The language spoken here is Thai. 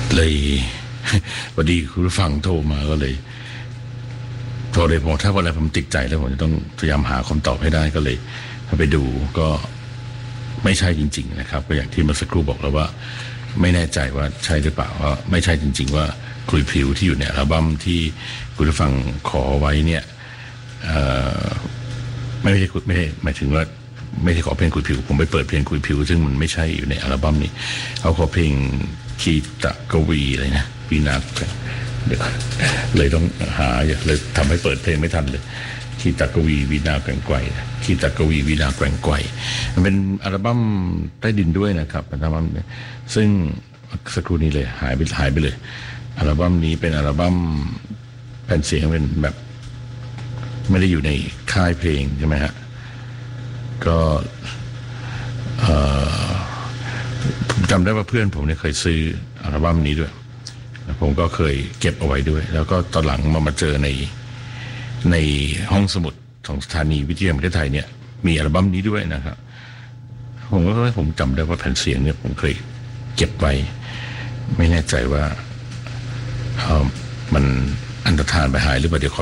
เลยพอดีคุณผู้ฟังโทรมาก็เลยโทรเลยบอกถ้าวันอะไรผมติดใจแล้วผมจะต้องพยายามหาคำตอบให้ได้ก็เลยไปดูก็ไม่ใช่จริงๆนะครับก็อย่างที่เมื่อสักครู่บอกแล้วว่าไม่แน่ใจว่าใช่หรือเปล่าว่าไม่ใช่จริงๆว่าคุยผิวที่อยู่ในอัลบั้มที่คุณผู้ฟังขอไว้เนี่ยไม่ใช่หมายถึงว่าไม่ใช่ขอเพลงคุยผิวผมไปเปิดเพลงคุยผิวซึ่งมันไม่ใช่อยู่ในอัลบั้มนี้เขาขอเพลงคีตะกวีอะไรนะวีนาเดี๋ยวเลยต้องหาเลยทำให้เปิดเพลงไม่ทันเลยคีตะกวีวีนาแกว่งไกวคีตะกวีวีนาแกว่งไกวมันเป็นอัลบั้มใต้ดินด้วยนะครับอัลบั้มซึ่งสักครู่นี้เลยหายไปเลยอัลบั้มนี้เป็นอัลบั้มแผ่นเสียงเป็นแบบไม่ได้อยู่ในค่ายเพลงใช่ไหมฮะก็ผมจำได้ว่าเพื่อนผมเนี่ยเคยซื้ออัลบั้มนี้ด้วยผมก็เคยเก็บเอาไว้ด้วยแล้วก็ตอนหลังมาเจอในห้องสมุดของสถานีวิทยุแห่งประเทศไทยเนี่ยมีอัลบั้มนี้ด้วยนะครับผมจำได้ว่าแผ่นเสียงเนี่ยผมเคยเก็บไว้ไม่แน่ใจว่ามันอันตรธานไปหายหรือเปล่าเดี๋ยว